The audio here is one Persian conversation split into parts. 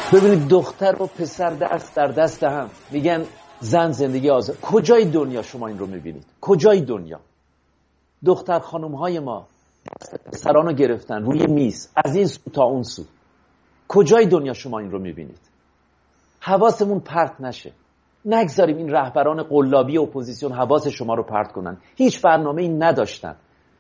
ببینید دختر و پسر دست در دست هم میگن زن زندگی آزاد. کجای دنیا شما این رو میبینید؟ کجای دنیا؟ دختر خانم های ما پسرانو گرفتن روی میز از این سو تا اون سو. کجای دنیا شما این رو میبینید؟ حواسمون پرت نشه. نگذاریم این رهبران قلابی اپوزیسیون حواس شما رو پرت کنن. هیچ برنامه‌ای نداشتن.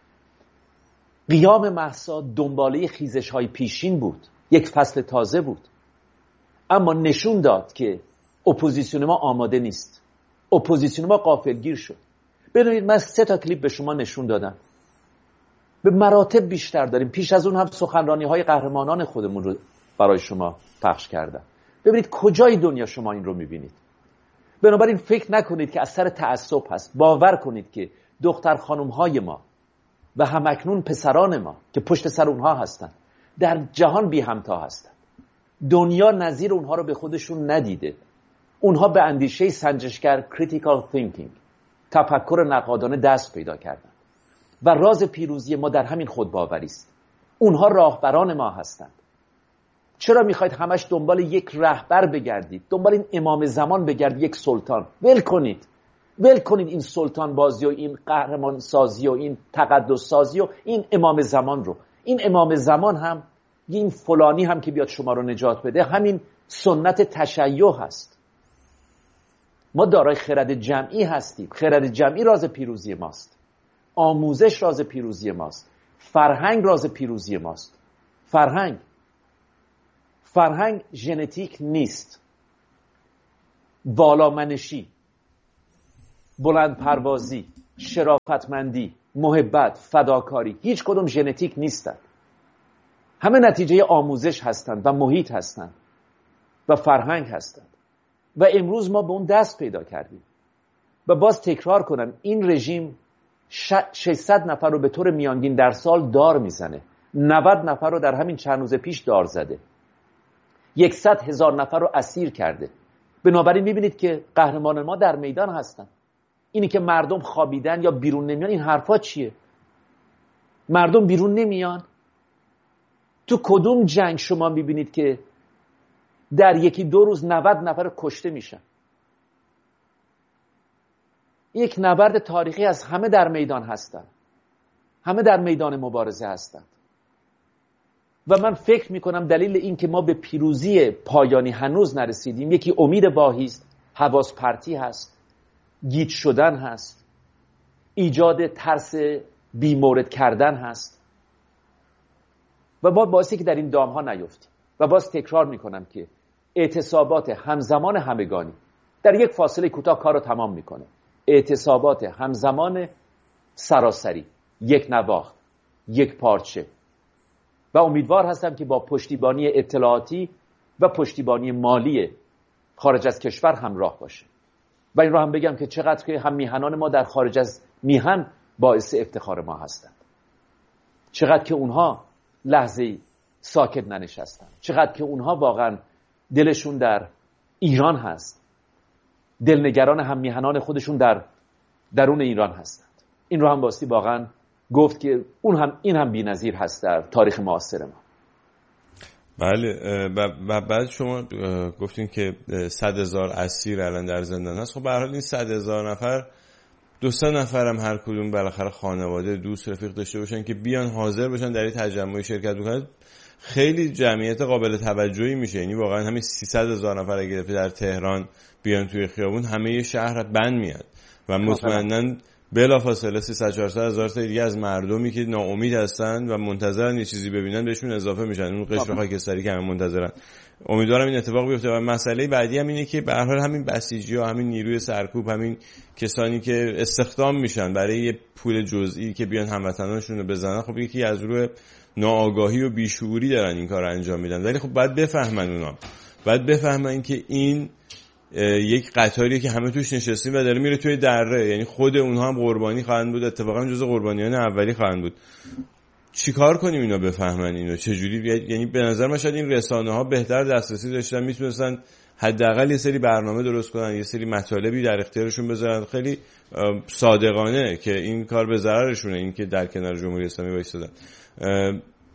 قیام مهسا دنباله خیزش های پیشین بود. یک فصل تازه بود. اما نشون داد که اپوزیسیون ما آماده نیست. اپوزیسیون ما غافلگیر شد. ببینید من 3 تا کلیپ به شما نشون دادم. به مراتب بیشتر داریم. پیش از اون هم سخنرانی های قهرمانان خودمون رو برای شما پخش کردم. ببینید کجای دنیا شما این رو میبینید. بنابراین فکر نکنید که از سر تعصب هست. باور کنید که دختر خانم های ما و همکنون پسران ما که پشت سر اونها هستن در جهان بی همتا هستن. دنیا نظیر اونها رو به خودشون ندیده. اونها به اندیشه سنجشگر critical thinking تفکر نقادانه دست پیدا کردن و راز پیروزی ما در همین خودباوری است. اونها راهبران ما هستند. چرا میخواید همش دنبال یک رهبر بگردید؟ دنبال این امام زمان بگردید، یک سلطان. ول کنید این سلطان بازی و این قهرمان سازی و این تقدس سازی و این امام زمان رو. این امام زمان هم این فلانی هم که بیاد شما رو نجات بده همین سنت تشیع هست. ما دارای خرد جمعی هستیم. خرد جمعی راز پیروزی ماست. آموزش راز پیروزی ماست. فرهنگ راز پیروزی ماست. فرهنگ ژنتیک نیست. بالامنشی، بلند پروازی، شرافتمندی، محبت، فداکاری هیچ کدوم ژنتیک نیستند. همه نتیجه آموزش هستند و محیط هستند و فرهنگ هستند و امروز ما به اون دست پیدا کردیم. و باز تکرار کنم این رژیم 600 نفر رو به طور میانگین در سال دار میزنه. 90 نفر رو در همین چند روز پیش دار زده. 100,000 نفر رو اسیر کرده. بنابراین میبینید که قهرمان ما در میدان هستن. اینی که مردم خوابیدن یا بیرون نمیان این حرفا چیه؟ مردم بیرون نمیان. تو کدوم جنگ شما میبینید که در 1-2 روز 90 نفر کشته میشن؟ یک نبرد تاریخی از همه در میدان هستن. همه در میدان مبارزه هستند. و من فکر میکنم دلیل این که ما به پیروزی پایانی هنوز نرسیدیم یکی امید واهی است، حواس پرتی هست، گیج شدن هست، ایجاد ترس بیمورد کردن هست و ما باعثی که در این دام ها نیفتیم. و باز تکرار میکنم که اعتصابات همزمان همگانی در یک فاصله کوتاه کار رو تمام میکنه. اعتصابات همزمان سراسری، یک نواخت، یک پارچه. و امیدوار هستم که با پشتیبانی اطلاعاتی و پشتیبانی مالی خارج از کشور همراه باشه. و این رو هم بگم که چقدر که هم میهنان ما در خارج از میهن باعث افتخار ما هستند. چقدر که اونها لحظه ساکت ننشستن. چقدر که اونها واقعا دلشون در ایران هست. دلنگران هم میهنان خودشون در درون ایران هستند. این رو هم باستی واقعا گفت که این هم بی‌نظیر هست در تاریخ معاصر ما. بله. و بعد شما گفتین که 100,000 اسیر الان در زندان هست. خب به هر حال این 100,000 نفر 2-3 نفر هم هر کدوم بالاخره خانواده، دوست، رفیق داشته باشن که بیان حاضر باشن در این تجمع شرکت بکنن، خیلی جمعیت قابل توجهی میشه. یعنی واقعا همین 300,000 نفر اگه در تهران بیان توی خیابون همه یه شهر بند میاد و مطمئناً بلافاصله 300-400 هزار تا دیگه از مردمی که ناامید هستن و منتظرن یه چیزی ببینن بهشون اضافه میشن. اون قشر خاکستری که همه منتظرن. امیدوارم این اتفاق بیفته. و مسئله بعدی هم اینه که به هر حال همین بسیجی‌ها، همین نیروی سرکوب، همین کسانی که استخدام میشن برای یه پول جزئی که بیان هموطنانشون رو بزنن، خب یکی از روی ناآگاهی و بیشعوری دارن این کارو انجام میدن. ولی خب باید بفهمن اونا. باید بفهمن که این یک قطاریه که همه توش نشستیم و داره میره توی دره. یعنی خود اونها هم قربانی خواهند بود. اتفاقا جزو قربانیان اولی خواهند بود. چیکار کنیم اینا بفهمن اینو چجوری؟ یعنی به نظر من شاید این رسانه ها بهتر دسترسی داشتن، میتونستن حداقل یه سری برنامه درست کنن، یه سری مطالبی در اختیارشون بذارن خیلی صادقانه که این کار به ضررشونه، این که در کنار جمهوری اسلامی وایسادن.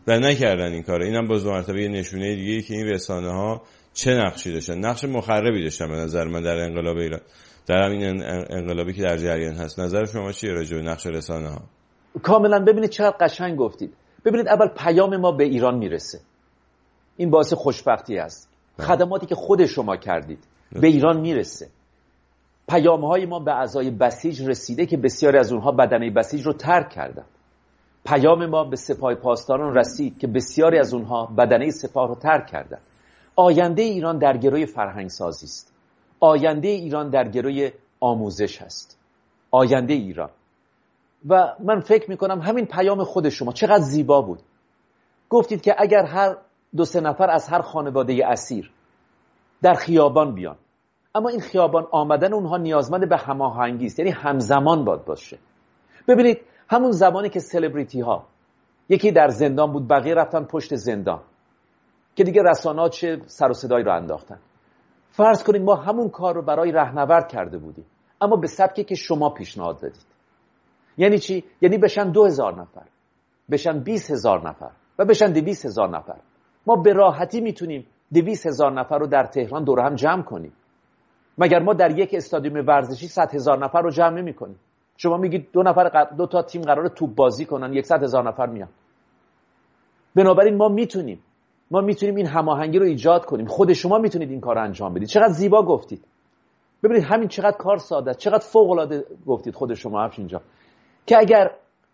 و نکردن این کارو. اینم باز مرتبه یه نشونه دیگه که این رسانه ها چه نقشی داشتن، نقش مخربی داشتن به نظر من در انقلاب ایران، در همین انقلابی که در جریان هست. نظر شما چیه راجع به نقش رسانه ها؟ کاملا. ببینید چقدر قشنگ گفتید. ببینید اول پیام ما به ایران میرسه، این باعث خوشبختی است. خدماتی که خود شما کردید به ایران میرسه. پیام‌های ما به اعضای بسیج رسیده که بسیاری از اونها بدنه بسیج رو ترک کردن. پیام ما به سپاه پاسداران رسید که بسیاری از اونها بدنه سپاه رو ترک کردن. آینده ایران در گروی فرهنگ سازی است. آینده ایران در گروی آموزش است. آینده ایران. و من فکر میکنم همین پیام خود شما چقدر زیبا بود. گفتید که اگر هر 2-3 نفر از هر خانواده اسیر در خیابان بیان، اما این خیابان آمدن اونها نیازمند به هماهنگی است، یعنی همزمان باشه. ببینید همون زمانی که سلبریتی ها، یکی در زندان بود بقیه رفتن پشت زندان که دیگه رسانه‌ها چه سر و صدایی رو انداختن، فرض کنید ما همون کار رو برای رهنورد کرده بودیم، اما به سبکی که شما پیشنهاد دادید. یعنی چی؟ یعنی بشن 2000 نفر، بشن 20000 نفر و بشن 200,000 نفر. ما به راحتی میتونیم 200,000 نفر رو در تهران دور هم جمع کنیم. مگر ما در یک استادیوم ورزشی 100,000 نفر رو جمع نمی‌کنیم؟ شما میگید 2 تا تیم قراره توپ بازی کنن، 100,000 نفر میان. بنابراین ما میتونیم این هماهنگی رو ایجاد کنیم. خود شما میتونید این کار رو انجام بدید. چقدر زیبا گفتید. ببینید همین چقدر کار ساده است، چقدر فوق العاده گفتید خود شما افشین جان، که اگر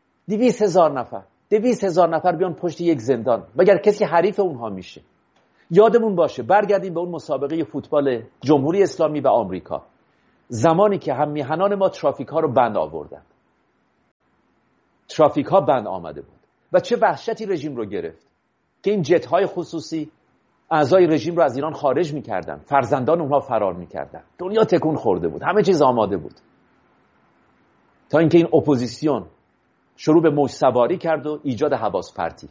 200,000 نفر بیان پشت یک زندان، مگر کسی حریف اونها میشه؟ یادمون باشه برگردیم به اون مسابقه فوتبال جمهوری اسلامی و آمریکا، زمانی که هم میهنان ما ترافیک ها رو بند آوردن، ترافیک ها بند آمده بود و چه وحشتی رژیم رو گرفت که این جت های خصوصی اعضای رژیم رو از ایران خارج میکردن، فرزندان اونها فرار میکردن، دنیا تکون خورده بود، همه چیز آماده بود، تا اینکه این اپوزیسیون شروع به موج سواری کرد و ایجاد حواس پرتی.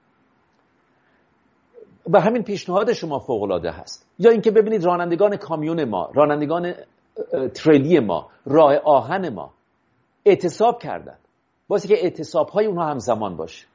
و همین پیشنهاد شما فوق العاده هست. یا اینکه ببینید رانندگان کامیون ما، رانندگان تریلی ما، راه آهن ما اعتصاب کردند، واسه که اعتصاب‌های اونها همزمان باشه.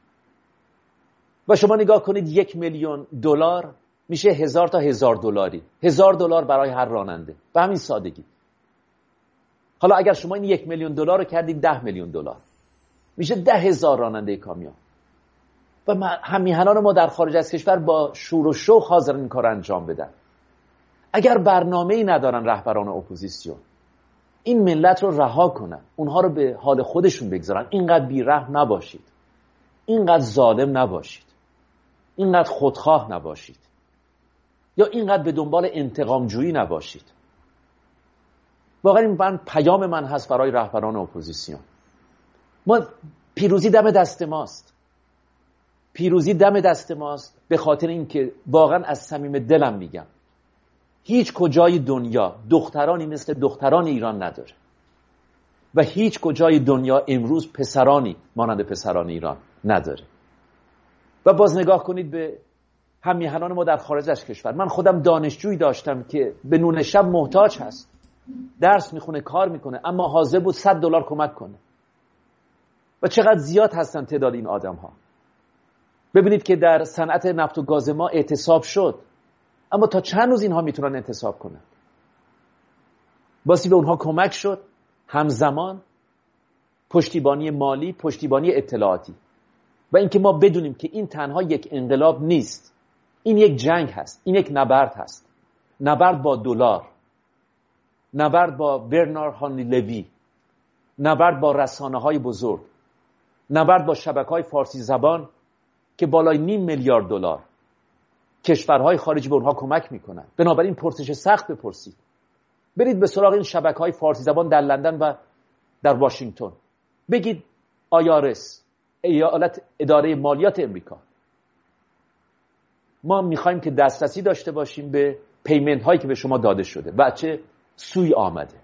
و شما نگاه کنید $1,000,000 میشه 1000 تا $1000. $1000 برای هر راننده، به همین سادگی. حالا اگر شما این $1,000,000 رو کردید $10,000,000 میشه 10,000 راننده کامیون. و همیهنان ما در خارج از کشور با شور و شوق حاضرن این کار انجام بدن. اگر برنامه‌ای ندارن رهبران اپوزیسیون، این ملت رو رها کنن، اونها رو به حال خودشون بگذارن. اینقدر بی‌رحم نباشید، اینقدر ظالم نباشید، اینقدر خودخواه نباشید، یا اینقدر به دنبال انتقامجویی نباشید. واقعا پیام من هست برای رهبران اپوزیسیون. ما پیروزی دم دست ماست، پیروزی دم دست ماست، به خاطر اینکه واقعا از صمیم دلم میگم هیچ کجای دنیا دخترانی مثل دختران ایران نداره و هیچ کجای دنیا امروز پسرانی مانند پسران ایران نداره. و باز نگاه کنید به همیهنان ما در خارج از کشور. من خودم دانشجویی داشتم که به نون شب محتاج هست، درس میخونه، کار میکنه، اما حاضر بود $100 کمک کنه. و چقدر زیاد هستن تعداد این آدم ها. ببینید که در صنعت نفت و گاز ما اعتصاب شد، اما تا چند روز اینها میتونن اعتصاب کنن؟ باسی به اونها کمک شد، همزمان پشتیبانی مالی، پشتیبانی اطلاعاتی. و اینکه ما بدونیم که این تنها یک انقلاب نیست، این یک جنگ هست، این یک نبرد هست. نبرد با دلار، نبرد با برنارد هانلی لوی، نبرد با رسانه‌های بزرگ، نبرد با شبکه‌های فارسی زبان که بالای $500,000,000 کشورهای خارجی به اونها کمک میکنن. بنابراین پرسش سخت بپرسید. برید به سراغ این شبکه‌های فارسی زبان در لندن و در واشنگتن، بگید IRS، ایالت اداره مالیات امریکا، ما میخوایم که دسترسی داشته باشیم به پیمنت هایی که به شما داده شده و چه سوی آمده.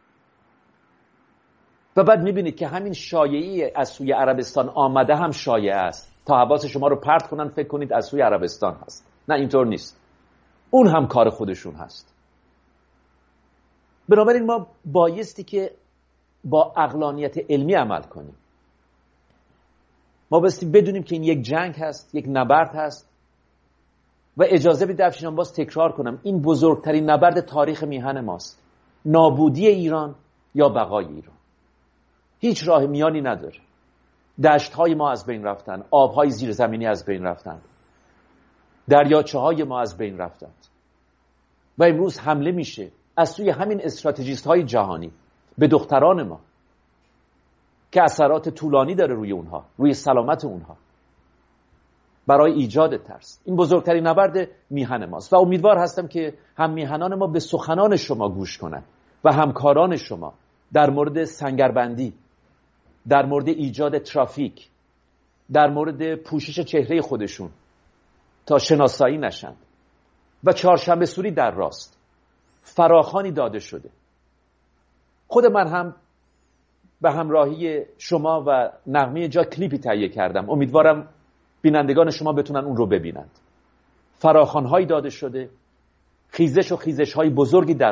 و بعد میبینید که همین شایعی از سوی عربستان آمده هم شایعه است، تا حواس شما رو پرت کنن فکر کنید از سوی عربستان هست. نه، اینطور نیست، اون هم کار خودشون هست. بنابراین ما بایستی که با عقلانیت علمی عمل کنیم. ما بایستی بدونیم که این یک جنگ هست، یک نبرد هست و اجازه بدید افشین باز تکرار کنم، این بزرگترین نبرد تاریخ میهن ماست. نابودی ایران یا بقای ایران. هیچ راه میانی نداره. دشت‌های ما از بین رفتن، آب‌های زیرزمینی از بین رفتن، دریاچه‌های ما از بین رفتند و امروز حمله میشه از سوی همین استراتژیست‌های جهانی به دختران ما که اثرات طولانی داره روی اونها، روی سلامت اونها، برای ایجاد ترس. این بزرگترین نبرد میهن ماست و امیدوار هستم که هم میهنان ما به سخنان شما گوش کنند و همکاران شما در مورد سنگربندی، در مورد ایجاد ترافیک، در مورد پوشش چهره خودشون تا شناسایی نشند. و چهارشنبه سوری در راست فراخوانی داده شده. خود من هم به همراهی شما و نغمه جا کلیپی تهیه کردم. امیدوارم بینندگان شما بتونن اون رو ببینند. فراخوان‌هایی داده شده، خیزش‌های بزرگی در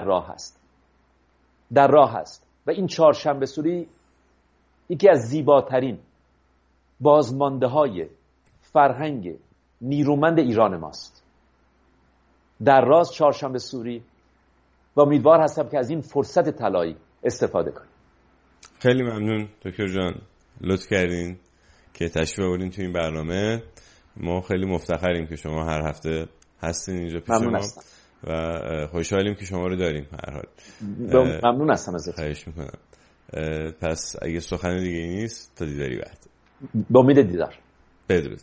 راه هست و این چهارشنبه سوری یکی از زیباترین بازمانده‌های فرهنگ نیرومند ایران ماست. در راست چهارشنبه سوری و امیدوار هستم که از این فرصت طلایی استفاده کنیم. خیلی ممنون دکتر جان، لطف کردین که تشریف آوردین تو این برنامه. ما خیلی مفتخریم که شما هر هفته هستین اینجا پیش ما و خوشحالیم که شما رو داریم. هر حال ممنون هستم ازت. خواهش میکنم. پس اگه سخن دیگه ای نیست تا دیداری بعد. با امید دیدار. بدرود.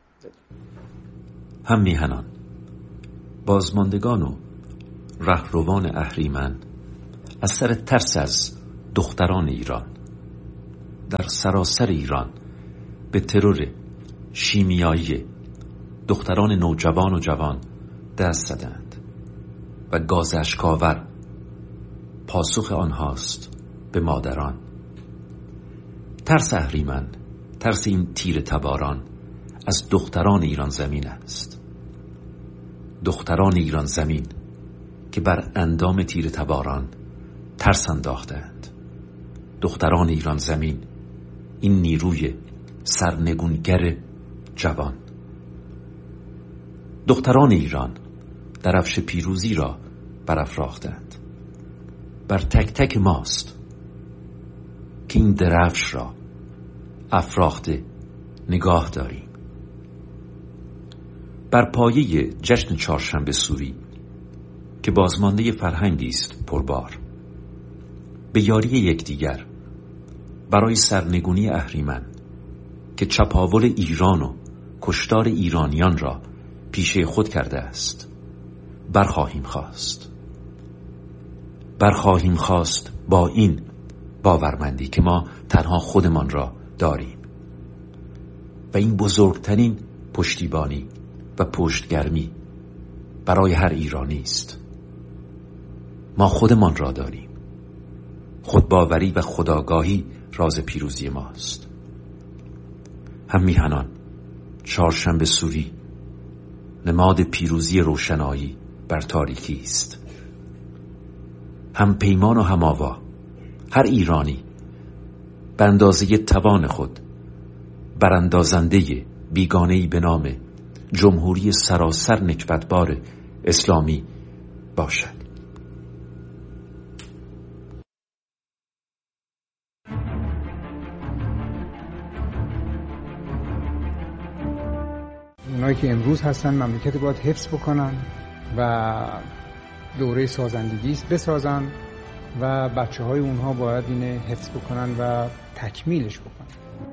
هم میهنان، بازماندگان و رهروان اهریمن از سر ترس از دختران ایران در سراسر ایران به ترور شیمیایی دختران نوجوان و جوان دست زدند و گاز اشک‌آور پاسخ آنهاست به مادران. ترس اهریمن، ترس این تیر تباران از دختران ایران زمین است. دختران ایران زمین که بر اندام تیر تباران ترس انداختند. دختران ایران زمین، این نیروی سرنگونگر جوان. دختران ایران درفش پیروزی را برافراختند. بر تک تک ماست که این درفش را افراخته نگاه داریم. بر پایه جشن چهارشنبه سوری که بازمانده فرهنگی است پربار، به یاری یکدیگر برای سرنگونی اهریمن که چپاول ایران و کشتار ایرانیان را پیشه خود کرده است برخواهیم خواست با این باورمندی که ما تنها خودمان را داریم و این بزرگترین پشتیبانی و پشتگرمی برای هر ایرانی است. ما خودمان را داریم. خودباوری و خودآگاهی راز پیروزی ماست. هم میهنان، چهارشنبه سوری نماد پیروزی روشنایی بر تاریکی است. هم پیمان و هم آوا، هر ایرانی به اندازه توان خود براندازنده بیگانه‌ای به نام جمهوری سراسر نکبتبار اسلامی باشد. اونایی که امروز هستن مملکت باید حفظ بکنن و دوره سازندگی بسازن و بچه های اونها باید اینه حفظ بکنن و تکمیلش بکنن.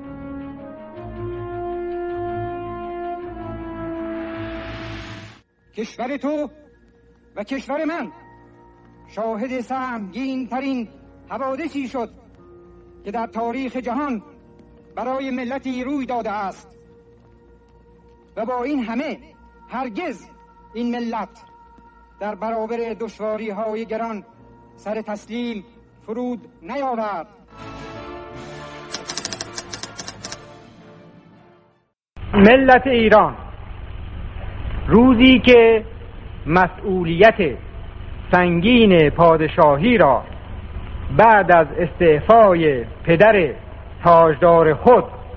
کشور تو و کشور من شاهد سهمگین ترین حوادثی شد که در تاریخ جهان برای ملتی روی داده است و با این همه هرگز این ملت در برابر دشواری‌های گران سر تسلیم فرود نیاورد. ملت ایران روزی که مسئولیت سنگین پادشاهی را بعد از استعفای پدر تاجدار خود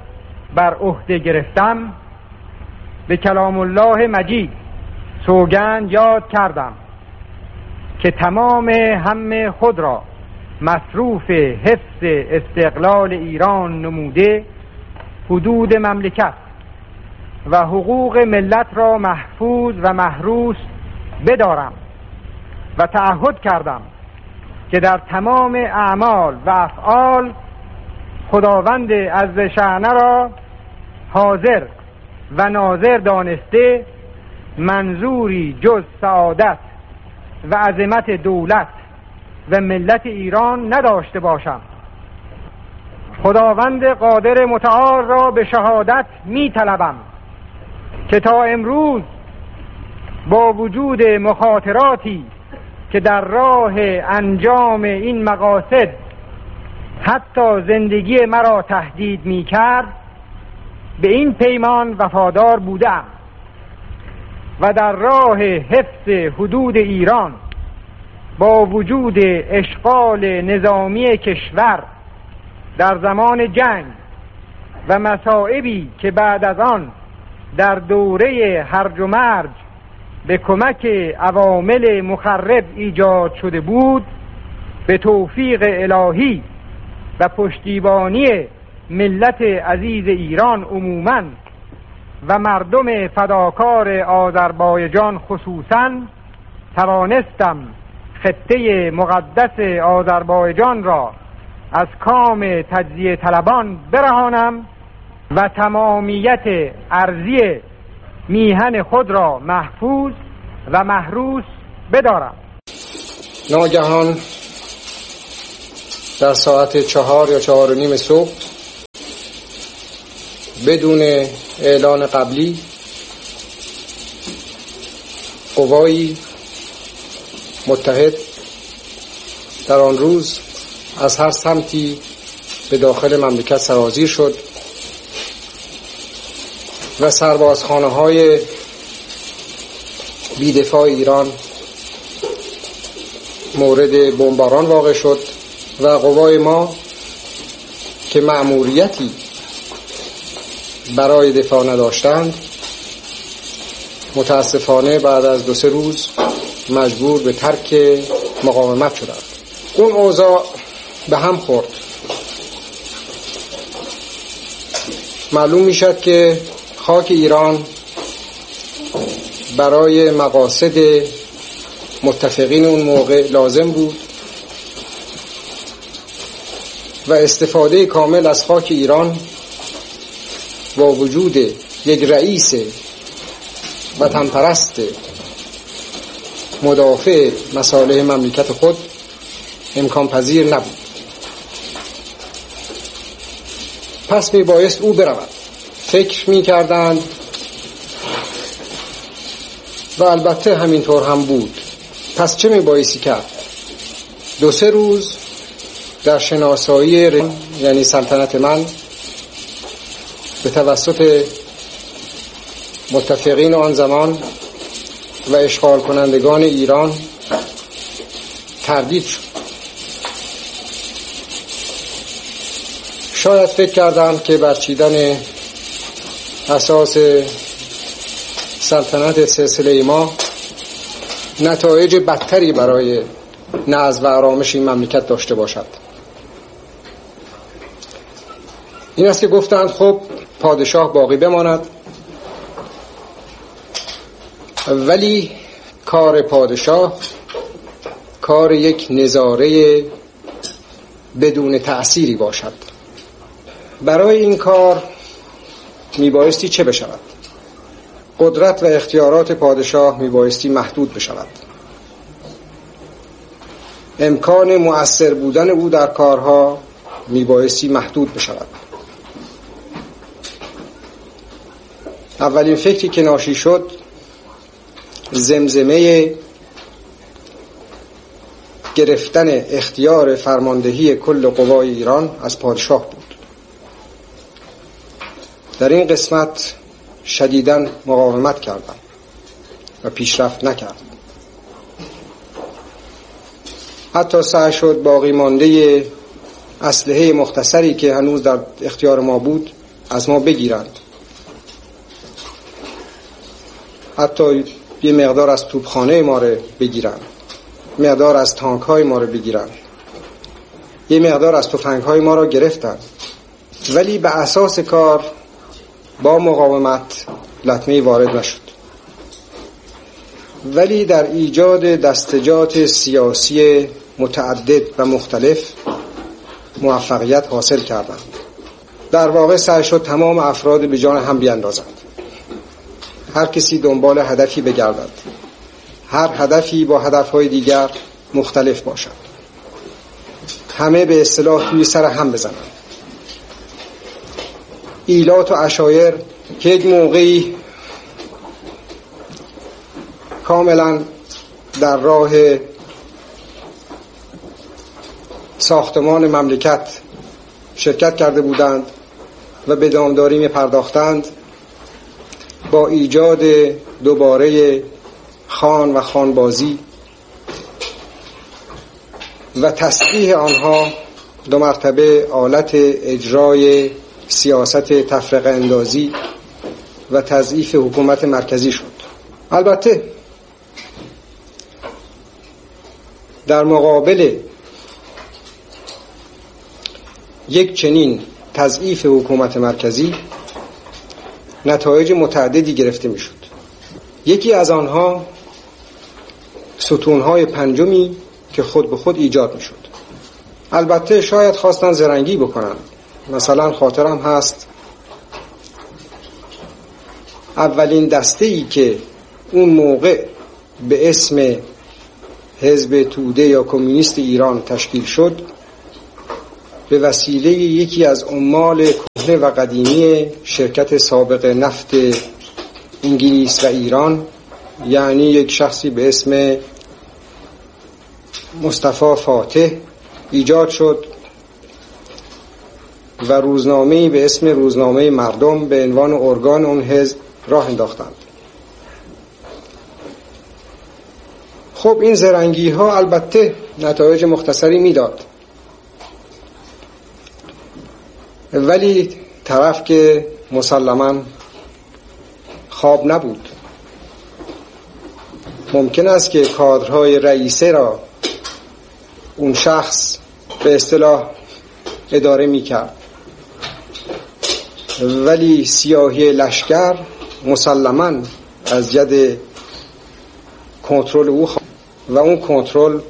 بر عهده گرفتم، به کلام الله مجید سوگند یاد کردم که تمام هم خود را مصروف حفظ استقلال ایران نموده، حدود مملکت و حقوق ملت را محفوظ و محروس بدارم و تعهد کردم که در تمام اعمال و افعال خداوند عزشأنه را حاضر و ناظر دانسته، منظوری جز سعادت و عظمت دولت و ملت ایران نداشته باشم. خداوند قادر متعال را به شهادت می طلبم که تا امروز با وجود مخاطراتی که در راه انجام این مقاصد حتی زندگی مرا تهدید می کرد، به این پیمان وفادار بودم و در راه حفظ حدود ایران با وجود اشغال نظامی کشور در زمان جنگ و مصائبی که بعد از آن در دوره هرج و مرج به کمک عوامل مخرب ایجاد شده بود، به توفیق الهی و پشتیبانی ملت عزیز ایران عموماً و مردم فداکار آذربایجان خصوصاً توانستم خطه مقدس آذربایجان را از کام تجزیه طلبان برهانم و تمامیت ارضی میهن خود را محفوظ و محروس بدارم. ناگهان در ساعت 4 یا 4:30 صبح بدون اعلان قبلی قوایی متحد در آن روز از هر سمتی به داخل مملکت سرازیر شد و سربازخانه‌های بی‌دفاع ایران مورد بمباران واقع شد و قوای ما که مأموریتی برای دفاع نداشتند متاسفانه بعد از 2-3 روز مجبور به ترک مقاومت شدند. اون اوضاع به هم خورد. معلوم می شد که خاک ایران برای مقاصد متفقین اون موقع لازم بود و استفاده کامل از خاک ایران با وجود یک رئیس وطنپرست مدافع مصالح مملکت خود امکان پذیر نبود. پس می بایست او برود. فکر می کردند و البته همینطور هم بود. پس چه می بایستی کرد؟ 2-3 روز در شناسایی یعنی سلطنت من به توسط متفقین آن زمان و اشغال کنندگان ایران تردید شد. شاید فکر کردند که برچیدن اساس سلطنت سلسله ما نتایج بدتری برای نظم و آرامش این مملکت داشته باشد. این است که گفتند خب پادشاه باقی بماند، ولی کار پادشاه کار یک نظاره بدون تأثیری باشد. برای این کار میبایستی چه بشود؟ قدرت و اختیارات پادشاه میبایستی محدود بشود. امکان مؤثر بودن او در کارها میبایستی محدود بشود. اولین فکری که ناشی شد زمزمه گرفتن اختیار فرماندهی کل قوای ایران از پادشاه بود. در این قسمت شدیداً مقاومت کردم و پیشرفت نکرد. حتی سعی شد باقی مانده اسلحه مختصری که هنوز در اختیار ما بود از ما بگیرند، حتی یه مقدار از توپخانه ما رو بگیرند، مقدار از تانک های ما رو بگیرند، یه مقدار از تفنگ های ما رو گرفتند، ولی به اساس کار با مقاومت لطمه‌ای وارد نشد، ولی در ایجاد دستجات سیاسی متعدد و مختلف موفقیت حاصل کردند. در واقع سعی شد تمام افراد به جان هم بیاندازند، هر کسی دنبال هدفی بگردد، هر هدفی با هدفهای دیگر مختلف باشد، همه به اصطلاح توی سر هم بزنند. ایلات و عشایر که یک موقعی کاملا در راه ساختمان مملکت شرکت کرده بودند و به دامداری می پرداختند، با ایجاد دوباره خان و خانبازی و تصحیح آنها 2 مرتبه آلت اجرای سیاست تفرقه اندازی و تضعیف حکومت مرکزی شد. البته در مقابل یک چنین تضعیف حکومت مرکزی نتایج متعددی گرفته می شد. یکی از آنها ستونهای پنجمی که خود به خود ایجاد می شد. البته شاید خواستن زرنگی بکنن. مثلا خاطرم هست اولین دسته‌ای که اون موقع به اسم حزب توده یا کمونیست ایران تشکیل شد، به وسیله یکی از عمال کهنه و قدیمی شرکت سابق نفت انگلیس و ایران، یعنی یک شخصی به اسم مصطفی فاتح ایجاد شد و روزنامه‌ای به اسم روزنامه مردم به عنوان ارگان اون حزب راه انداختند. خب این زرنگی ها البته نتایج مختصری میداد، ولی طرف که مسلماً خواب نبود. ممکن است که کادرهای رئیسه را اون شخص به اصطلاح اداره میکرد، ولی سیاهی لشکر مسلماً از ید کنترل او و اون کنترل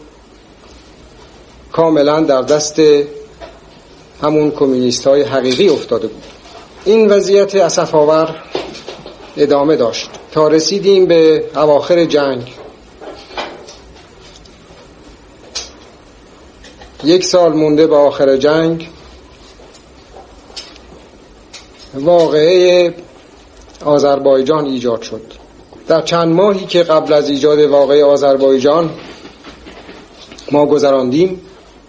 کاملا در دست همون کمونیست های حقیقی افتاده بود. این وضعیت اسف‌آور ادامه داشت تا رسیدیم به اواخر جنگ. 1 سال مونده به آخر جنگ، واقعه آذربایجان ایجاد شد. در چند ماهی که قبل از ایجاد واقعه آذربایجان ما گذراندیم،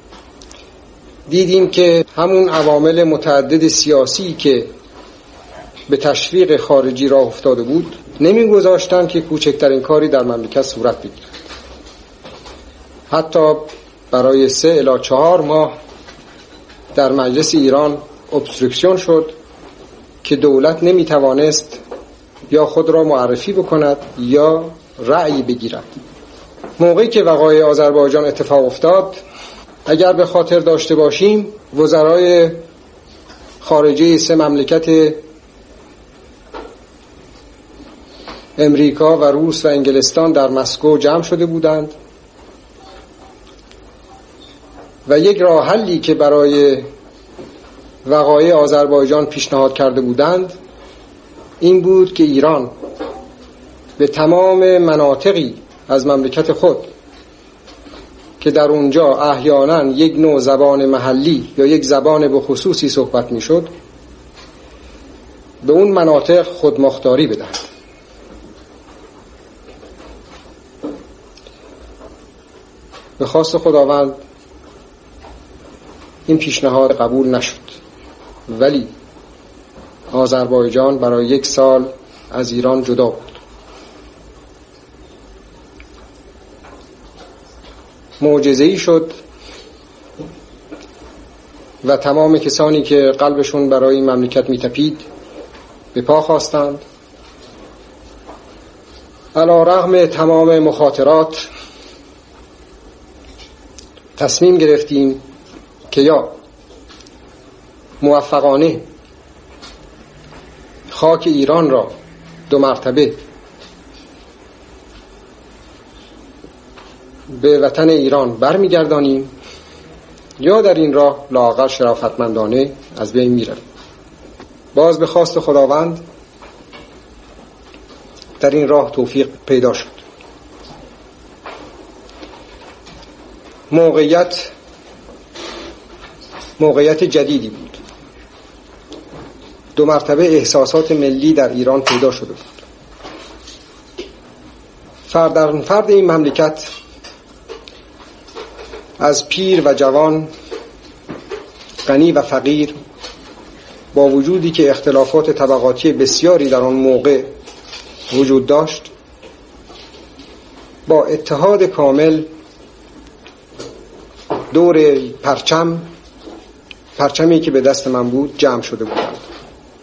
دیدیم که همون عوامل متعدد سیاسی که به تشویق خارجی راه افتاده بود نمیگذاشتن که کوچکترین کاری در مملکت صورت بگیرد. حتی برای 3 الی 4 ماه در مجلس ایران ابسترکسیون شد که دولت نمیتوانست یا خود را معرفی بکند یا رأی بگیرد. موقعی که وقایع آذربایجان اتفاق افتاد، اگر به خاطر داشته باشیم، وزرای خارجه 3 مملکت امریکا و روس و انگلستان در مسکو جمع شده بودند و یک راه حلی که برای وقایع آذربایجان پیشنهاد کرده بودند این بود که ایران به تمام مناطقی از مملکت خود که در اونجا احیانا یک نوع زبان محلی یا یک زبان به خصوصی صحبت میشد، به اون مناطق خودمختاری بدهد. به خواست خداوند این پیشنهاد قبول نشد، ولی آذربایجان برای 1 سال از ایران جدا بود. معجزه‌ای شد و تمام کسانی که قلبشون برای این مملکت میتپید به پا خواستند. علی رغم تمام مخاطرات تصمیم گرفتیم که یا موفقانه خاک ایران را 2 مرتبه به وطن ایران برمیگردانیم یا در این راه لااقل شرافتمندانه از بین میرویم. باز به خواست خداوند در این راه توفیق پیدا شد. موقعیت جدیدی بود. 2 مرتبه احساسات ملی در ایران پیدا شده بود. فرد این مملکت از پیر و جوان، غنی و فقیر، با وجودی که اختلافات طبقاتی بسیاری در آن موقع وجود داشت، با اتحاد کامل دور پرچمی که به دست من بود جمع شده بودند.